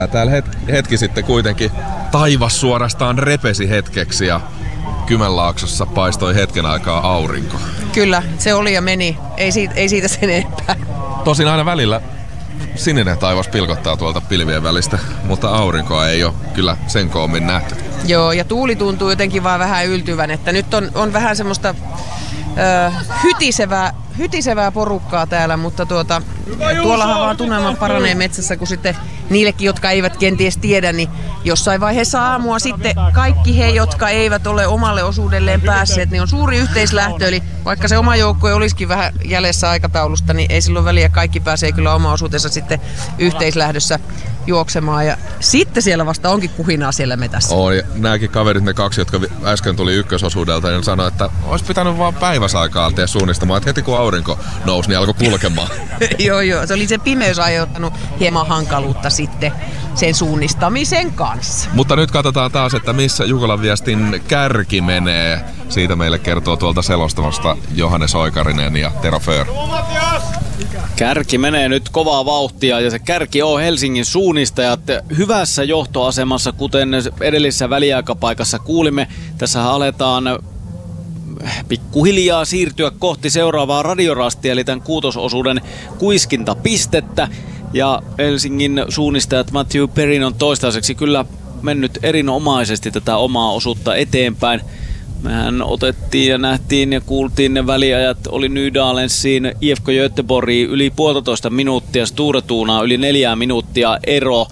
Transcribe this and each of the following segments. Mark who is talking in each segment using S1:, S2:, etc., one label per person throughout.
S1: Täällä hetki sitten kuitenkin taivas suorastaan repesi hetkeksi ja Kymenlaaksossa paistoi hetken aikaa aurinko.
S2: Kyllä, se oli ja meni. Ei siitä sen enempää.
S1: Tosin aina välillä sininen taivas pilkottaa tuolta pilvien välistä, mutta aurinkoa ei ole kyllä sen koommin nähty.
S2: Joo, ja tuuli tuntuu jotenkin vaan vähän yltyvän, että nyt on vähän semmoista hytisevää porukkaa täällä, mutta tuollahan vaan tunnelma paranee metsässä, kun sitten niillekin, jotka eivät kenties tiedä, niin jossain vaiheessa aamua sitten kaikki he, jotka eivät ole omalle osuudelleen päässeet, niin on suuri yhteislähtö, eli vaikka se oma joukkue olisikin vähän jäljessä aikataulusta, niin ei silloin väliä, kaikki pääsee kyllä oma osuutensa sitten yhteislähdössä juoksemaan, ja sitten siellä vasta onkin kuhinaa siellä metässä.
S1: Ja nämäkin kaverit, ne kaksi, jotka äsken tuli ykkösosuudelta, niin sanoi, että olisi pitänyt vaan päiväsaikaa tehdä suunnistamaan, että heti kun aurinko nousi, niin alkoi kulkemaan.
S2: Joo, se oli se pimeys aiheuttanut hieman hankaluutta sitten sen suunnistamisen kanssa.
S1: Mutta nyt katsotaan taas, että missä Jukolan viestin kärki menee. Siitä meille kertoo tuolta selostamosta Johannes Oikarinen ja Tero Föör.
S3: Kärki menee nyt kovaa vauhtia ja se kärki on Helsingin suunnistajat hyvässä johtoasemassa, kuten edellisessä väliaikapaikassa kuulimme. Tässä aletaan pikkuhiljaa siirtyä kohti seuraavaa radiorastia, eli tämän kuutososuuden kuiskintapistettä. Ja Helsingin suunnistajat Matthew Perrin on toistaiseksi kyllä mennyt erinomaisesti tätä omaa osuutta eteenpäin. Mehän otettiin ja nähtiin ja kuultiin ne väliajat. Oli Nydalensiin IFK Göteborgiin yli 1,5 minuuttia, Sture Tunaa yli 4 minuuttia ero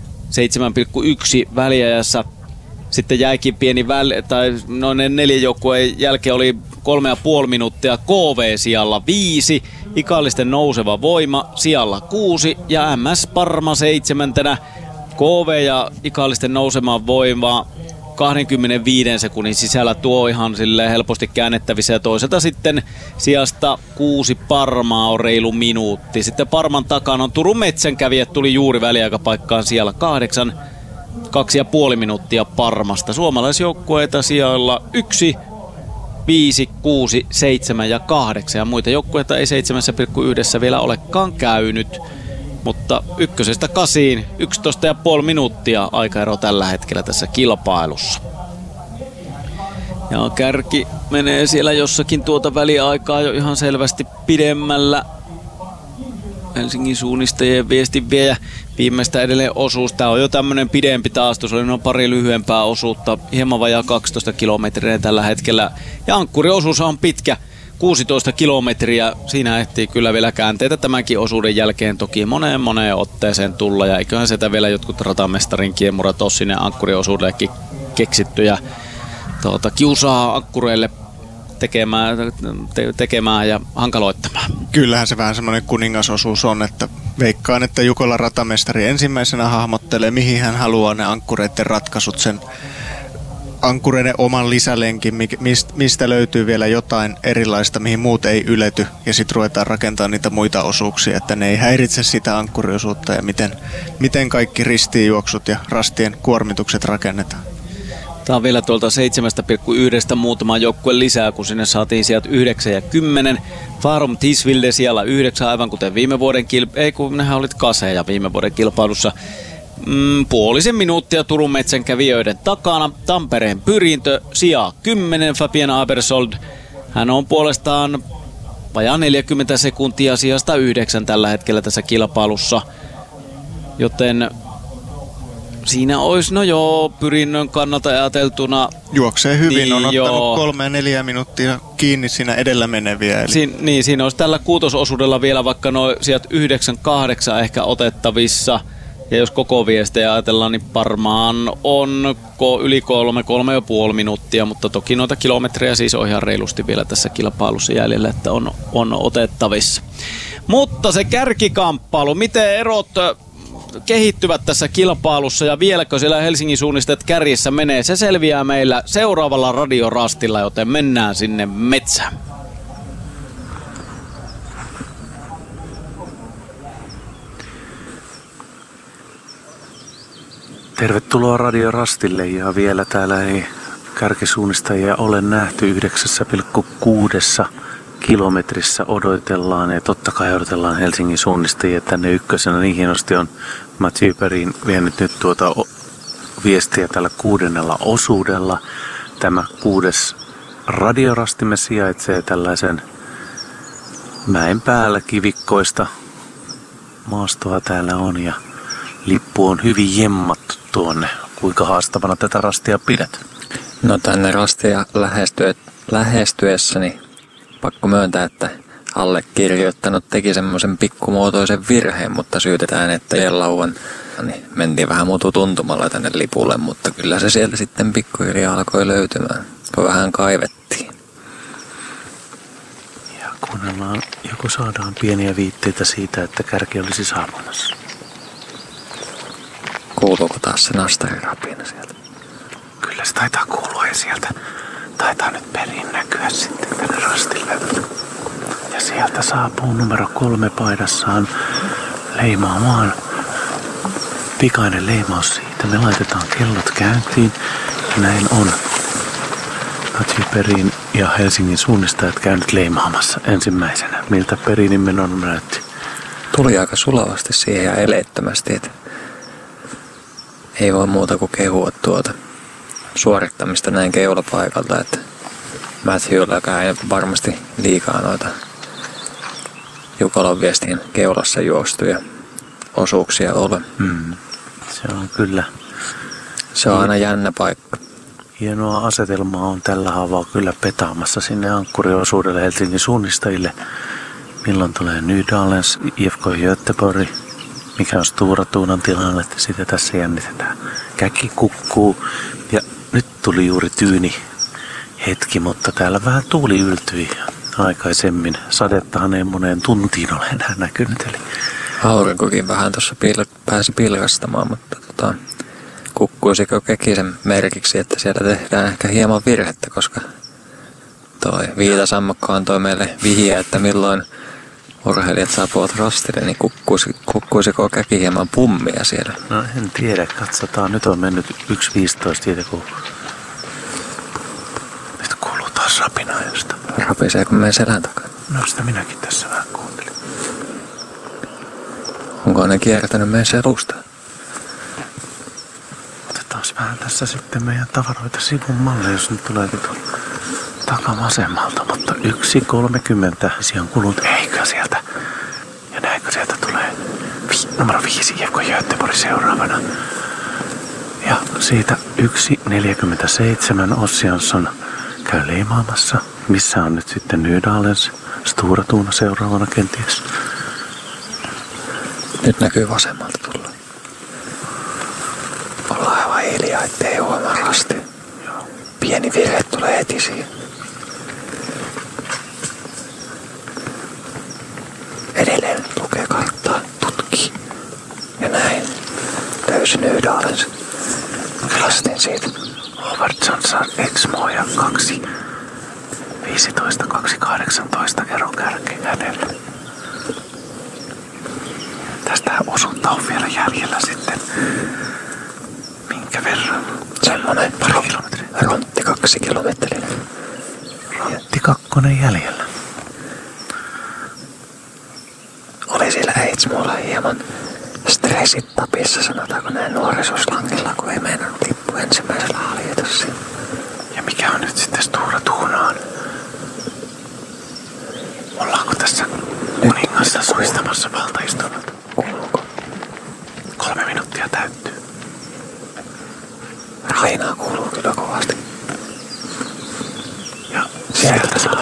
S3: 7,1 väliajassa. Sitten jäikin pieni noin 4 joukkueen jälkeen oli 3,5 minuuttia KV sijalla 5, Ikallisten nouseva voima sijalla 6 ja MS Parma 7. KV ja Ikallisten nousema voima 25 sekunnin sisällä, tuo ihan silleen helposti käännettävissä, ja toisaalta sitten sijasta 6 Parmaa on reilu minuutti. Sitten Parman takana on Turun Metsänkävijät, tuli juuri väliaikapaikkaan siellä 8, 2,5 minuuttia Parmasta. Suomalaisjoukkueita siellä 1, 5, 6, 7 ja 8, ja muita joukkueita ei 7,1 vielä olekaan käynyt. Mutta 1-8, 11,5 minuuttia aikaero tällä hetkellä tässä kilpailussa. Ja kärki menee siellä jossakin tuota väliaikaa jo ihan selvästi pidemmällä. Helsingin suunnistajien viestin vie viimeistä edelleen osuus. Tää on jo tämmönen pidempi taastus, oli noin pari lyhyempää osuutta, hieman vajaa 12 kilometriä tällä hetkellä. Ja ankkuriosuus on pitkä, 16 kilometriä. Siinä ehtii kyllä vielä käänteitä tämänkin osuuden jälkeen toki moneen otteeseen tulla. Ja eiköhän sitä vielä jotkut ratamestarin kiemurat ole sinne ankkuriosuudellekin keksitty ja kiusaa ankkureille tekemään ja hankaloittamaan.
S4: Kyllähän se vähän semmoinen kuningasosuus on, että veikkaan, että Jukola ratamestari ensimmäisenä hahmottelee, mihin hän haluaa ne ankkureiden ratkaisut, sen ankkureiden oman lisälenkin, mistä löytyy vielä jotain erilaista, mihin muut ei ylety, ja sitten ruvetaan rakentamaan niitä muita osuuksia, että ne ei häiritse sitä ankkuriosuutta ja miten kaikki ristiinjuoksut ja rastien kuormitukset rakennetaan.
S3: Tämä on vielä tuolta 7,1 muutama joukkue lisää, kun sinne saatiin sieltä 9 ja 10. Farum Tisvilde siellä 9, aivan kuten viime vuoden kun nehän olit kaseja viime vuoden kilpailussa. Puolisen minuuttia Turun Metsänkävijöiden takana. Tampereen Pyrintö sijaa 10, Fabien Abersold. Hän on puolestaan vajaa 40 sekuntia sijasta 9 tällä hetkellä tässä kilpailussa. Joten siinä olisi, Pyrinnön kannalta ajateltuna.
S4: Juoksee hyvin, on ottanut 3 ja 4 minuuttia kiinni siinä edellä meneviä. Eli
S3: siinä olisi tällä kuutososuudella vielä vaikka sieltä 9-8 ehkä otettavissa. Ja jos koko viestejä ajatellaan, niin varmaan on yli 3,5 minuuttia, mutta toki noita kilometrejä siis on ihan reilusti vielä tässä kilpailussa jäljellä, että on otettavissa. Mutta se kärkikamppailu, miten erot kehittyvät tässä kilpailussa ja vieläkö siellä Helsingin suunnistajat kärjessä menee, se selviää meillä seuraavalla radiorastilla, joten mennään sinne metsään.
S5: Tervetuloa radiorastille, ja vielä täällä ei kärkisuunnistajia ole nähty 9,6 kilometrissä odotellaan ja totta kai odotellaan Helsingin suunnistajia tänne ykkösenä. Niin hienosti on Mathieu Perrin vienyt nyt viestiä tällä 6. osuudella. Tämä 6. radiorastimme sijaitsee tällaisen mäen päällä, kivikkoista maastoa täällä on ja lippu on hyvin jemmattu tuonne. Kuinka haastavana tätä rastia pidät?
S6: No tänne rastia lähestyessäni pakko myöntää, että allekirjoittanut teki semmoisen pikkumuotoisen virheen, mutta syytetään, että lauan niin mentiin vähän mututuntumalla tänne lipulle, mutta kyllä se sieltä sitten pikkuhiljaa alkoi löytymään, kun vähän kaivettiin.
S5: Ja kuunnellaan, joko saadaan pieniä viitteitä siitä, että kärki olisi saapumassa.
S6: Kuuluuko taas se nastarirapina sieltä?
S5: Kyllä se taitaa kuulua ja sieltä taitaa nyt Perin näkyä sitten tänne rastille. Ja sieltä saapuu numero 3 paidassaan leimaamaan. Pikainen leimaus siitä. Me laitetaan kellot käyntiin. Ja näin on Mathieu Perrin ja Helsingin suunnistajat käynyt leimaamassa ensimmäisenä. Miltä Perinin menon näytti?
S6: Tuli aika sulavasti siihen ja eleettömästi, että ei voi muuta kuin kehua tuota suorittamista näin keulapaikalta, että Matthewllakaan ei varmasti liikaa noita Jukolan viestin keulassa juostuja osuuksia ole.
S5: Se on kyllä.
S6: Se on aina jännä paikka.
S5: Hienoa asetelmaa on tällä haavaa kyllä petaamassa sinne ankkuriosuudelle Helsingin suunnistajille. Milloin tulee Nydalens, IFK Göteborg, mikä on Stora Tuunan tilanne, että sitä tässä jännitetään. Käki kukkuu ja nyt tuli juuri tyyni hetki, mutta täällä vähän tuuli yltyi aikaisemmin. Sadettahan ei moneen tuntiin ole enää näkynyt. Eli
S6: Aurinkokin vähän tuossa pääsi pilkastamaan, mutta kukkuisiko Kekisen merkiksi, että siellä tehdään ehkä hieman virhettä, koska toi Viitasammakko antoi meille vihjeä, että milloin urheilijat saapuvat rastille, niin kukkuisiko Käki hieman pummia siellä?
S5: No en tiedä, katsotaan. Nyt on mennyt 1.15 siitä, kun nyt kuuluu taas rapinaa josta.
S6: Rapiseeko meidän selän takana?
S5: No sitä minäkin tässä vähän kuuntelin.
S6: Onko ne kiertänyt meidän selusta?
S5: Otetaan vähän tässä sitten meidän tavaroita sivummalle, jos nyt tulee takavasemmalta, mutta 1.30 se on kulunut. Eikö sieltä? Ja näinkö sieltä tulee numero 5 IFK Göteborg seuraavana. Ja siitä 1.47 Ossiansson käy leimaamassa. Missä on nyt sitten Nydalens, Stora Tuuna seuraavana kenties.
S6: Nyt näkyy vasemmalta tulla. Ollaan aivan hiljaa, ettei huomaa rastia. Pieni virhe tulee heti siihen. Edelleen lukee karttaa, tutkii. Ja näin löysi Nydalens. Lastin siitä.
S5: Robertson Exmo ja 2.15, 2.18 kerron kärkeen hänelle. Tästä osuutta on vielä jäljellä sitten. Minkä verran?
S6: Semmonen
S5: pari kilometriä.
S6: Rontti 2 kilometriä.
S5: Rontti 2 jäljellä.
S6: Oli siellä Eitsmolla hieman stressit tapissa, sanotaanko näin nuorisoslangilla, kun ei meinannut tippu ensimmäisellä haljetossa.
S5: Ja mikä on nyt sitten Stora Tuunaan? Ollaanko tässä kuningassa suistamassa valtaistunnolta?
S6: Kuuluuko?
S5: 3 minuuttia täyttyy.
S6: Rainaa kuuluu kyllä kovasti.
S5: Ja
S6: Sieltä saa.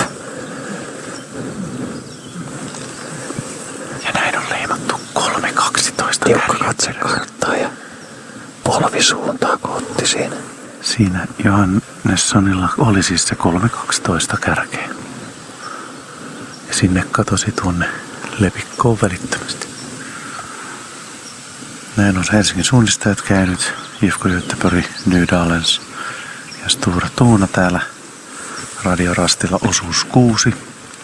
S5: Ja näin on leimattu 3.12.
S6: Tiukka katse karttaa ja polvisuuntaa kootti siinä.
S5: Siinä Johannessonilla oli siis se 3.12 kärkeä. Ja sinne katosi tuonne lepikkoon välittömästi. Näin on Helsingin suunnistajat käynyt. IFK Göteborg, Nydalens ja Stora Tuuna täällä radiorastilla osuus 6.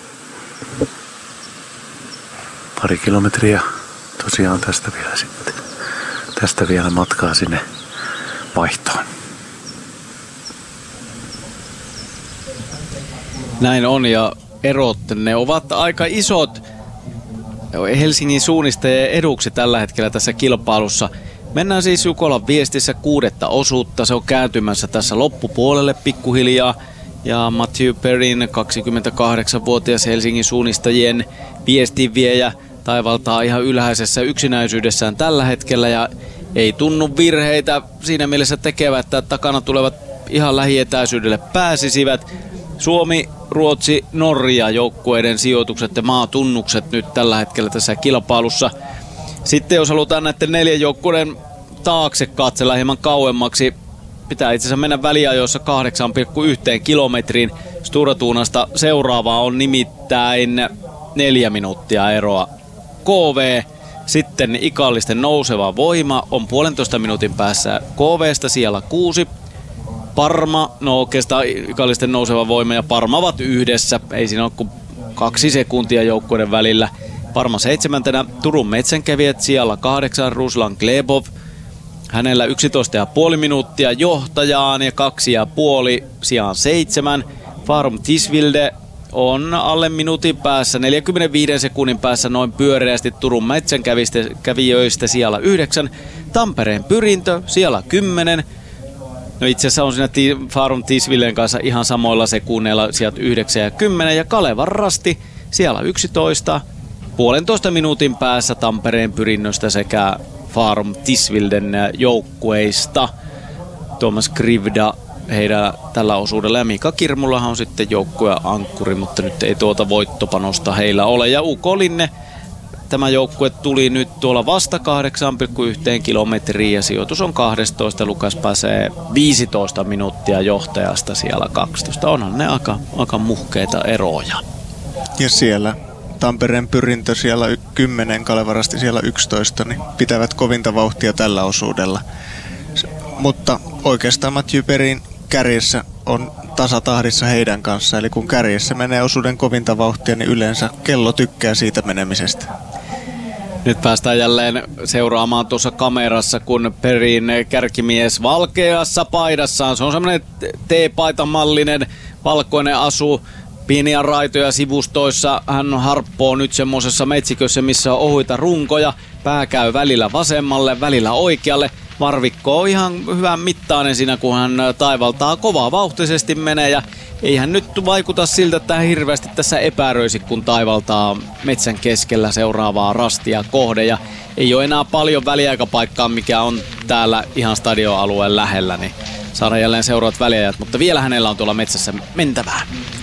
S5: Pari kilometriä tosiaan tästä vielä sitten. Tästä vielä matkaa sinne vaihtoon.
S3: Näin on ja erot, ne ovat aika isot Helsingin suunnistajien eduksi tällä hetkellä tässä kilpailussa. Mennään siis Jukolan viestissä 6. osuutta. Se on kääntymässä tässä loppupuolelle pikkuhiljaa. Ja Matthew Perrin 28-vuotias Helsingin suunnistajien viestinviejä taivaltaa ihan ylhäisessä yksinäisyydessään tällä hetkellä. Ja ei tunnu virheitä siinä mielessä tekevät, että takana tulevat ihan lähietäisyydelle pääsisivät. Suomi, Ruotsi, Norja joukkueiden sijoitukset ja maatunnukset nyt tällä hetkellä tässä kilpailussa. Sitten jos halutaan näiden 4 joukkueiden taakse katsella hieman kauemmaksi, pitää itse asiassa mennä väliajoissa 8,1 kilometriin. Stura Tunasta seuraavaa on nimittäin 4 minuuttia eroa. KV, sitten Ikallisten nouseva voima on 1,5 minuutin päässä KV:stä siellä 6. Parma, no oikeastaan Ikallisten nouseva voima ja Parma ovat yhdessä. Ei siinä ole kuin 2 sekuntia joukkueiden välillä. Parma 7. Turun metsänkävijät siellä 8. Ruslan Glebov. Hänellä 11,5 minuuttia johtajaan ja 2,5 sijaan 7. Farum Tisvilde on alle minuutin päässä, 45 sekunnin päässä noin pyöreästi Turun metsänkävijöistä siellä 9. Tampereen Pyrintö siellä 10. No itse asiassa on siinä Farum Tisvilden kanssa ihan samoilla sekunneilla sieltä 9 ja 10. Ja Kalevan Rasti siellä 11. 1,5 minuutin päässä Tampereen Pyrinnöstä sekä Farum Tisvilden joukkueista. Tuomas Krivda heidän tällä osuudella ja Mika Kirmulahan on sitten joukkueen ankkuri, mutta nyt ei tuota voittopanosta heillä ole. Ja UK Linne, tämä joukkue tuli nyt tuolla vasta 8,1 kilometriin ja sijoitus on 12. Lukas pääsee 15 minuuttia johtajasta siellä 12. Onhan ne aika muhkeita eroja.
S4: Ja siellä Tampereen Pyrintö siellä 10, Kalevan Rasti siellä 11, niin pitävät kovinta vauhtia tällä osuudella. Mutta oikeastaan Matthew Perrin kärjessä on tasatahdissa heidän kanssa, eli kun kärjessä menee osuuden kovinta vauhtia, niin yleensä kello tykkää siitä menemisestä.
S3: Nyt päästään jälleen seuraamaan tuossa kamerassa, kun Perrin kärkimies valkeassa paidassaan. Se on semmoinen T-paitamallinen valkoinen asu. Pieniä raitoja sivustoissa. Hän harppoo nyt semmoisessa metsikössä, missä on ohuita runkoja. Pää käy välillä vasemmalle, välillä oikealle. Varvikko on ihan hyvän mittainen siinä, kun hän taivaltaa kovaa vauhtisesti menee. Ja ei hän nyt vaikuta siltä, että hän hirveästi tässä epäröisi, kun taivaltaa metsän keskellä seuraavaa rastia kohde. Ja ei ole enää paljon väliaikapaikkaa, mikä on täällä ihan stadionalueen lähellä. Niin saadaan jälleen seuraavat väliajat, mutta vielä hänellä on tuolla metsässä mentävää.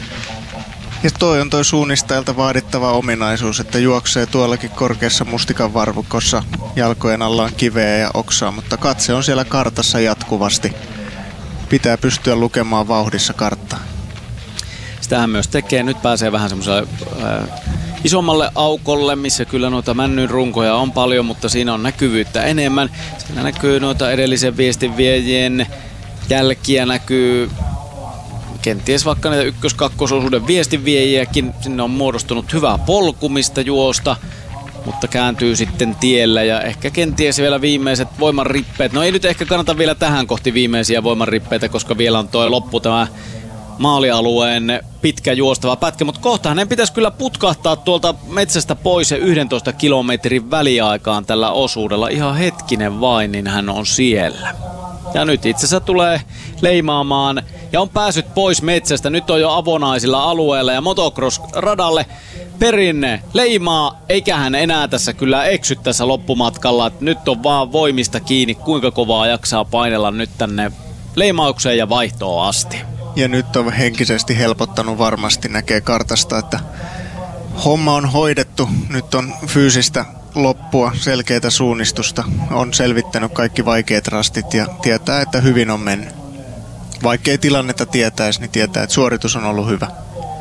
S4: Ja toi suunnistajalta vaadittava ominaisuus, että juoksee tuollakin korkeassa mustikan varvukossa, jalkojen alla on kiveä ja oksaa, mutta katse on siellä kartassa jatkuvasti. Pitää pystyä lukemaan vauhdissa karttaa.
S3: Sitähän myös tekee. Nyt pääsee vähän semmoiselle isommalle aukolle, missä kyllä noita männyn runkoja on paljon, mutta siinä on näkyvyyttä enemmän. Siinä näkyy noita edellisen viestinviejien jälkiä, näkyy kenties vaikka näitä ykkös-kakkososuuden viestinviejiäkin. Sinne on muodostunut hyvää polku, mistä juosta, mutta kääntyy sitten tiellä ja ehkä kenties vielä viimeiset voimanrippeet. No ei nyt ehkä kannata vielä tähän kohti viimeisiä voimanrippeitä, koska vielä on toi loppu tämä maalialueen pitkä juostava pätkä, mutta kohta hänen pitäisi kyllä putkahtaa tuolta metsästä pois ja 11 kilometrin väliaikaan tällä osuudella. Ihan hetkinen vain, niin hän on siellä. Ja nyt itse asiassa tulee leimaamaan ja on päässyt pois metsästä. Nyt on jo avonaisilla alueilla ja motocross-radalle. Perinne leimaa, eikä hän enää tässä kyllä eksy tässä loppumatkalla. Nyt on vaan voimista kiinni, kuinka kovaa jaksaa painella nyt tänne leimaukseen ja vaihtoon asti.
S4: Ja nyt on henkisesti helpottanut varmasti, näkee kartasta, että homma on hoidettu. Nyt on fyysistä loppua, selkeää suunnistusta. On selvittänyt kaikki vaikeat rastit ja tietää, että hyvin on mennyt. Vaikkei tilannetta tietäisi, niin tietää, että suoritus on ollut hyvä.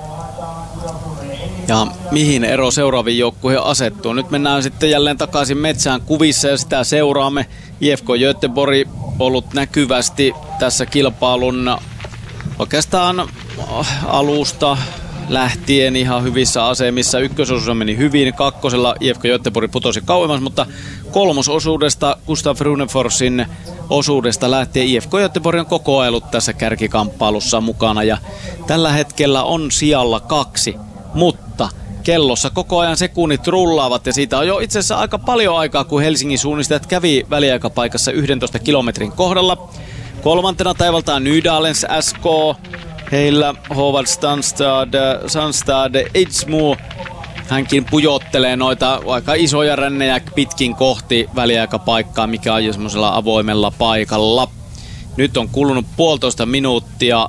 S3: Ja mihin ero seuraaviin joukkuihin asettuu? Nyt mennään sitten jälleen takaisin metsään kuvissa ja sitä seuraamme. IFK Göteborg ollut näkyvästi tässä kilpailun oikeastaan alusta lähtien ihan hyvissä asemissa. Ykkösosuus meni hyvin, kakkosella IFK Göteborg putosi kauemmas, mutta kolmososuudesta Gustav Runeforsin osuudesta lähtien IFK Göteborg on koko ajan ollut tässä kärkikamppailussa mukana ja tällä hetkellä on sijalla 2 mutta kellossa koko ajan sekunnit rullaavat ja siitä on jo itse asiassa aika paljon aikaa, kun Helsingin suunnistajat kävi väliaikapaikassa 11 kilometrin kohdalla. Kolmantena taivaltaan Nydalens SK, heillä Håvard Sandstad Eidsmo. Hänkin pujottelee noita aika isoja rännejä pitkin kohti väliaikapaikkaa, mikä on jo semmoisella avoimella paikalla. Nyt on kulunut 1,5 minuuttia,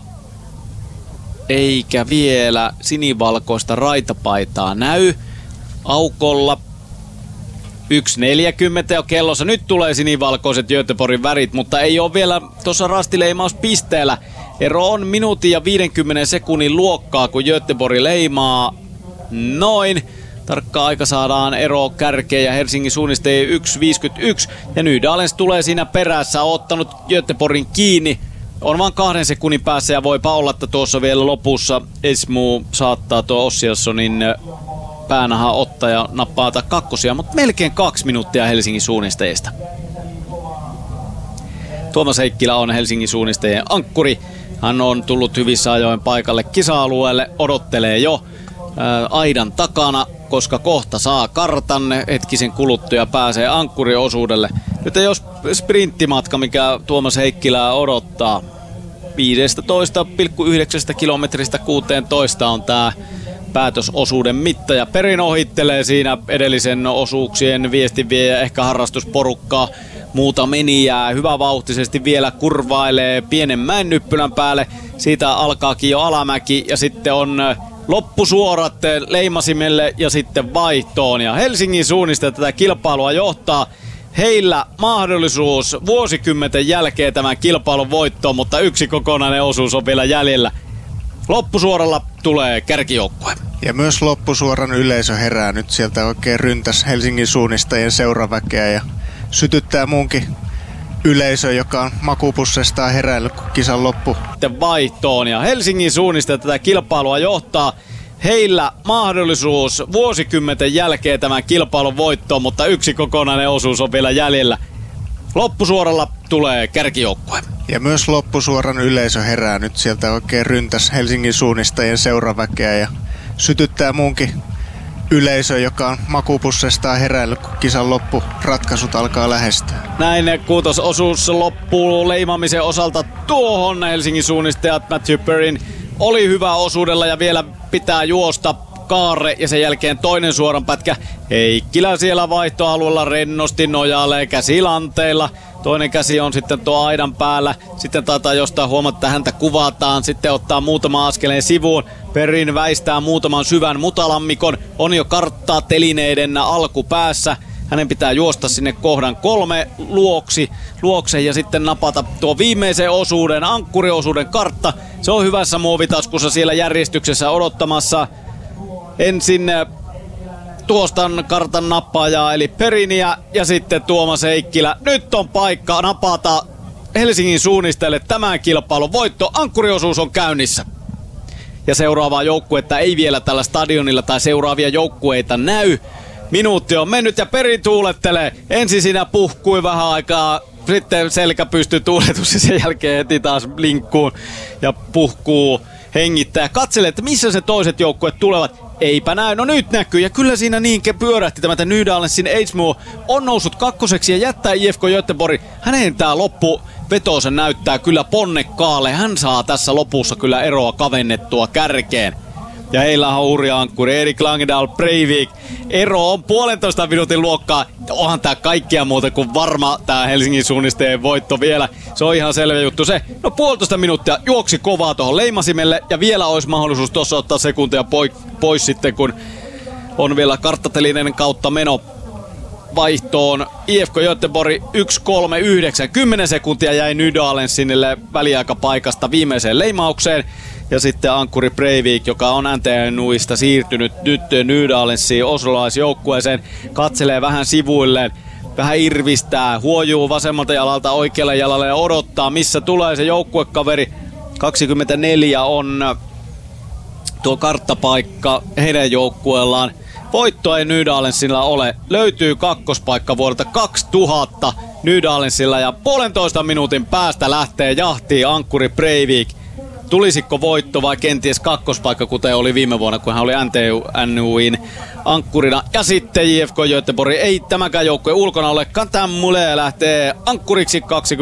S3: eikä vielä sinivalkoista raitapaitaa näy aukolla. 1.40 jo kellossa. Nyt tulee sinivalkoiset Göteborgin värit, mutta ei ole vielä tuossa rastileimauspisteellä. Ero on minuutin ja 50 sekunnin luokkaa, kun Göteborg leimaa noin. Tarkka aika saadaan ero kärkeen ja Helsingin suunnistajien 1.51. Ja Nydalens tulee siinä perässä, ottanut Göteborgin kiinni. On vain 2 sekunnin päässä ja voipa olla, että tuossa vielä lopussa Esmu saattaa tuo Ossiassonin päänaha ottaa ja nappaata kakkosia, mutta melkein 2 minuuttia Helsingin suunnistajista. Tuomas Heikkilä on Helsingin suunnistajien ankkuri. Hän on tullut hyvissä ajoin paikalle kisa-alueelle, odottelee jo aidan takana, koska kohta saa kartan hetkisen kuluttua pääsee ankkuriosuudelle. Nyt ei ole sprinttimatka, mikä Tuomas Heikkilää odottaa. 15,9 kilometristä 16 on tää päätösosuuden mitta ja Perin ohittelee siinä edellisen osuuksien viestinviejä, ehkä harrastusporukkaa. Muuta menijää hyvävauhtisesti vielä kurvailee pienen mäennyppylän päälle. Siitä alkaakin jo alamäki ja sitten on loppusuorat Leimasimelle ja sitten vaihtoon. Ja Helsingin suunnista tätä kilpailua johtaa. Heillä mahdollisuus vuosikymmenten jälkeen tämän kilpailun voittoon, mutta yksi kokonainen osuus on vielä jäljellä. Loppusuoralla tulee kärkijoukkue.
S4: Ja myös loppusuoran yleisö herää nyt sieltä oikein ryntäs Helsingin suunnistajien seuraväkeä ja sytyttää muunkin yleisö, joka on makupussestaan heräillyt, kun kisan loppu.
S3: Sitten vaihtoon ja Helsingin suunnista tätä kilpailua johtaa. Heillä mahdollisuus vuosikymmenten jälkeen tämän kilpailun voittoon, mutta yksi kokonainen osuus on vielä jäljellä. Loppusuoralla tulee kärkijoukkue.
S4: Ja myös loppusuoran yleisö herää nyt sieltä oikein ryntäs Helsingin suunnistajien seuraväkeä ja sytyttää muunkin yleisö, joka on makupussestaan heräillyt, kun kisan loppu ratkaisut alkaa lähestyä.
S3: Näin kuutososuus loppuu leimaamisen osalta tuohon. Helsingin suunnistajat Matthew Perrin oli hyvä osuudella ja vielä pitää juosta kaarre ja sen jälkeen toinen suoran pätkä. Heikkilä siellä vaihtoalueella rennosti nojailee käsilanteilla. Toinen käsi on sitten tuo aidan päällä. Sitten taitaa jostain huomata, että häntä kuvataan. Sitten ottaa muutama askeleen sivuun. Perrin väistää muutaman syvän mutalammikon. On jo karttaa telineiden alkupäässä. Hänen pitää juosta sinne kohdan 3 luokse ja sitten napata tuo viimeisen osuuden, ankkuriosuuden kartta. Se on hyvässä muovitaskussa siellä järjestyksessä odottamassa. Ensin tuostan kartan nappaajaa eli Periniä ja sitten Tuomas Heikkilä. Nyt on paikka napata Helsingin suunnistajille tämän kilpailun voitto. Ankkuriosuus on käynnissä. Ja seuraavaa joukkuetta ei vielä tällä stadionilla tai seuraavia joukkueita näy. Minuutti on mennyt ja Perin tuulettelee. Ensin siinä puhkui vähän aikaa, sitten selkä pystyy tuuletus ja sen jälkeen heti taas linkkuun ja puhkuu, hengittää. Katselee, että missä se toiset joukkueet tulevat. Eipä näy, no nyt näkyy ja kyllä siinä niinkin pyörähti tämä Nydalensin Eidsmo on noussut kakkoseksi ja jättää IFK Göteborg. Hänen tää loppuvetonsa näyttää kyllä ponnekkaalle. Hän saa tässä lopussa kyllä eroa kavennettua kärkeen. Ja heillä on hurja ankkuri Erik Langedal Breivik. Ero on 1,5 minuutin luokkaa. Onhan tää kaikkea muuta kuin varma tää Helsingin suunnistajien voitto vielä. Se on ihan selvä juttu se. No 1,5 minuuttia juoksi kovaa tuohon Leimasimelle. Ja vielä olisi mahdollisuus tuossa ottaa sekuntia pois sitten, kun on vielä karttatelinen kautta meno vaihtoon. IFK Göteborg 1.39. 10 sekuntia jäi Nydalensinille väliaikapaikasta viimeiseen leimaukseen. Ja sitten ankkuri Breivik, joka on NTNUista siirtynyt nyt Nydalensiin oslolaisjoukkueeseen, katselee vähän sivuilleen, vähän irvistää, huojuu vasemmalta jalalta oikealle jalalle ja odottaa, missä tulee se joukkuekaveri. 24 on tuo karttapaikka heidän joukkueellaan. Voittoa ei Nydalensilla ole. Löytyy kakkospaikka vuodelta 2000 Nydalensilla ja 1,5 minuutin päästä lähtee jahtiin ankkuri Breivik. tulisiko voitto vai kenties kakkospaikka, kuten oli viime vuonna, kun hän oli NUin ankkurina. Ja sitten JFK Göteborg, ei tämäkään joukkue ulkona ole. Katan Mule lähtee ankkuriksi